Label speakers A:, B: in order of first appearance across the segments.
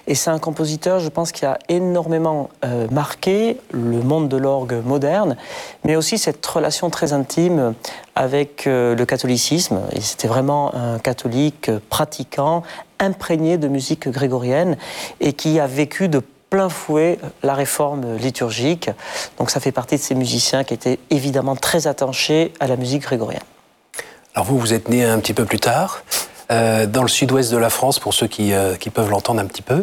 A: Et c'est un compositeur, je pense, qui a énormément marqué le monde de l'orgue moderne, mais aussi cette relation très intime avec le catholicisme. Et c'était vraiment un catholique pratiquant, imprégné de musique grégorienne, et qui a vécu de plein fouet la réforme liturgique. Donc ça fait partie de ces musiciens qui étaient évidemment très attachés à la musique grégorienne.
B: Alors vous êtes né un petit peu plus tard, dans le sud-ouest de la France, pour ceux qui peuvent l'entendre un petit peu,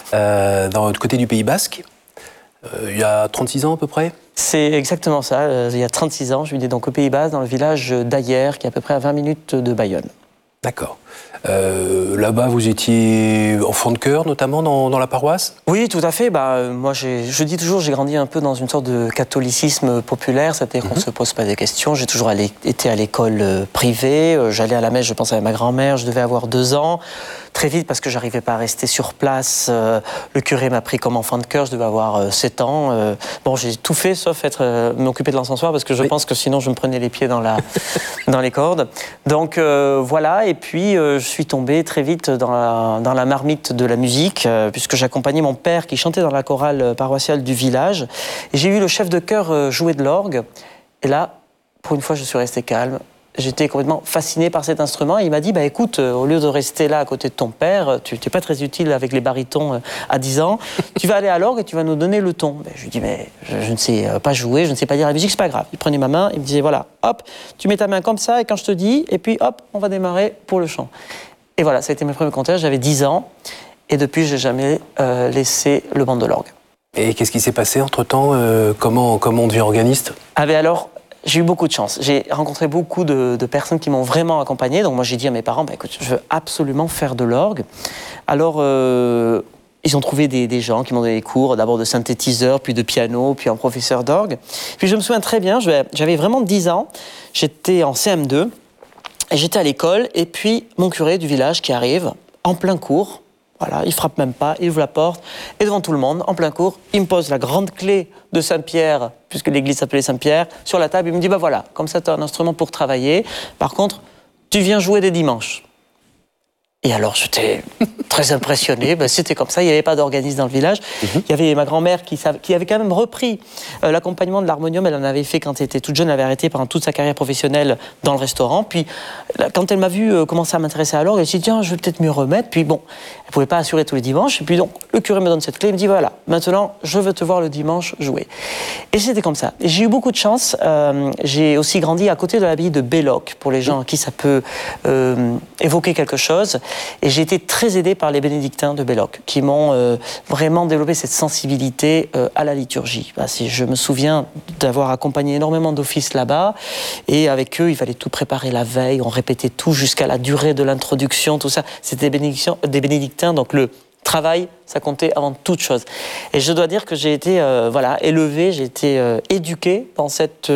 B: du côté du Pays Basque, il y a 36 ans à peu près.
A: C'est exactement ça, il y a 36 ans, je suis né donc au Pays Basque, dans le village d'Ayer, qui est à peu près à 20 minutes de Bayonne.
B: D'accord. Là-bas, vous étiez enfant de chœur, notamment dans la paroisse ?
A: Oui, tout à fait. Moi, je dis toujours, j'ai grandi un peu dans une sorte de catholicisme populaire, c'est-à-dire qu'on ne se pose pas des questions. J'ai toujours été à l'école privée, j'allais à la messe, je pense, avec ma grand-mère, je devais avoir 2 ans. Très vite, parce que je n'arrivais pas à rester sur place, le curé m'a pris comme enfant de chœur, je devais avoir 7 ans. Bon, j'ai tout fait, sauf m'occuper de l'encensoir, parce que je pense que sinon, je me prenais les pieds dans les cordes. Donc, voilà, et puis je suis tombé très vite dans la marmite de la musique, puisque j'accompagnais mon père qui chantait dans la chorale paroissiale du village. Et j'ai vu le chef de chœur jouer de l'orgue. Et là, pour une fois, je suis resté calme. J'étais complètement fasciné par cet instrument. Et il m'a dit, écoute, au lieu de rester là à côté de ton père, tu n'es pas très utile avec les barytons à 10 ans, tu vas aller à l'orgue et tu vas nous donner le ton. Je lui dis, mais je ne sais pas jouer, je ne sais pas lire la musique, c'est pas grave. Il prenait ma main, il me disait, voilà, hop, tu mets ta main comme ça et quand je te dis, et puis hop, on va démarrer pour le chant. Et voilà, ça a été mes premiers concerts, j'avais 10 ans et depuis, je n'ai jamais laissé le banc de l'orgue.
B: Et qu'est-ce qui s'est passé entre-temps ? Comment on devient organiste ?
A: Alors, j'ai eu beaucoup de chance. J'ai rencontré beaucoup de personnes qui m'ont vraiment accompagné. Donc moi, j'ai dit à mes parents, écoute, je veux absolument faire de l'orgue. Alors, ils ont trouvé des gens qui m'ont donné des cours, d'abord de synthétiseur, puis de piano, puis un professeur d'orgue. Puis je me souviens très bien, j'avais vraiment 10 ans, j'étais en CM2, et j'étais à l'école, et puis mon curé du village qui arrive, en plein cours, voilà, il frappe même pas, il ouvre la porte, et devant tout le monde, en plein cours, il me pose la grande clé de Saint-Pierre, puisque l'église s'appelait Saint-Pierre, sur la table, il me dit, voilà, comme ça tu as un instrument pour travailler, par contre, tu viens jouer des dimanches. Et alors, j'étais très impressionné. C'était comme ça, il n'y avait pas d'organiste dans le village. Il y avait ma grand-mère qui avait quand même repris l'accompagnement de l'harmonium. Elle en avait fait quand elle était toute jeune, elle avait arrêté pendant toute sa carrière professionnelle dans le restaurant. Puis, quand elle m'a vu commencer à m'intéresser à l'orgue, elle s'est dit, tiens, je vais peut-être mieux remettre. Puis bon, elle ne pouvait pas assurer tous les dimanches. Et puis donc, le curé me donne cette clé, il me dit, voilà, maintenant, je veux te voir le dimanche jouer. Et c'était comme ça. Et j'ai eu beaucoup de chance. J'ai aussi grandi à côté de l'abbaye de Belloc, pour les gens à qui ça peut évoquer quelque chose. Et j'ai été très aidé par les bénédictins de Belloc, qui m'ont vraiment développé cette sensibilité à la liturgie. Je me souviens d'avoir accompagné énormément d'offices là-bas, et avec eux, il fallait tout préparer la veille, on répétait tout jusqu'à la durée de l'introduction, tout ça. C'était des bénédictins, donc le travail, ça comptait avant toute chose. Et je dois dire que j'ai été élevé, j'ai été éduqué dans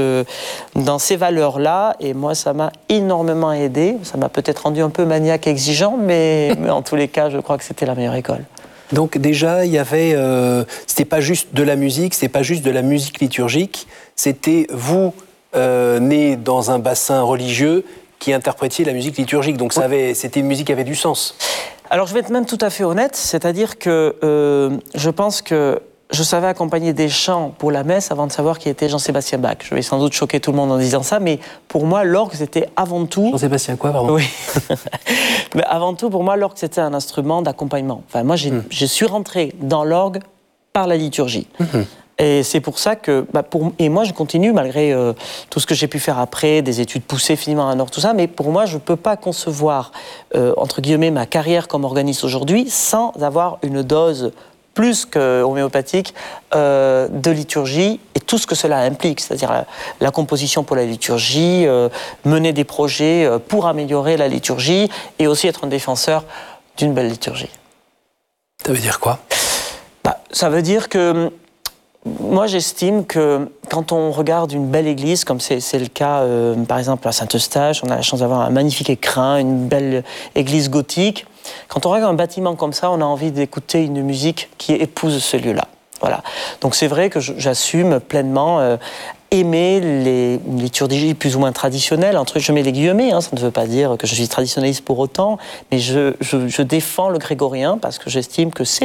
A: ces valeurs-là, et moi, ça m'a énormément aidé. Ça m'a peut-être rendu un peu maniaque et exigeant, mais en tous les cas, je crois que c'était la meilleure école.
B: Donc déjà, il y avait, c'était pas juste de la musique, c'était pas juste de la musique liturgique, c'était vous, né dans un bassin religieux, qui interprétiez la musique liturgique. Donc c'était une musique qui avait du sens.
A: Alors, je vais être même tout à fait honnête, c'est-à-dire que je pense que je savais accompagner des chants pour la messe avant de savoir qui était Jean-Sébastien Bach. Je vais sans doute choquer tout le monde en disant ça, mais pour moi, l'orgue, c'était avant tout...
B: Jean-Sébastien quoi, pardon ?
A: Oui. Mais avant tout, pour moi, l'orgue, c'était un instrument d'accompagnement. Enfin, moi, je suis rentré dans l'orgue par la liturgie. Et c'est pour ça que, et moi je continue malgré tout ce que j'ai pu faire après, des études poussées, finalement un orgue, tout ça, mais pour moi je ne peux pas concevoir, entre guillemets, ma carrière comme organiste aujourd'hui sans avoir une dose plus qu'homéopathique de liturgie et tout ce que cela implique, c'est-à-dire la composition pour la liturgie, mener des projets pour améliorer la liturgie et aussi être un défenseur d'une belle liturgie.
B: Ça veut dire quoi ?
A: Ça veut dire que moi, j'estime que quand on regarde une belle église, comme c'est le cas, par exemple, à Saint-Eustache, on a la chance d'avoir un magnifique écrin, une belle église gothique. Quand on regarde un bâtiment comme ça, on a envie d'écouter une musique qui épouse ce lieu-là. Voilà. Donc c'est vrai que j'assume pleinement aimer les liturgies plus ou moins traditionnelles, entre je mets les guillemets, ça ne veut pas dire que je suis traditionnaliste pour autant, mais je défends le grégorien parce que j'estime que c'est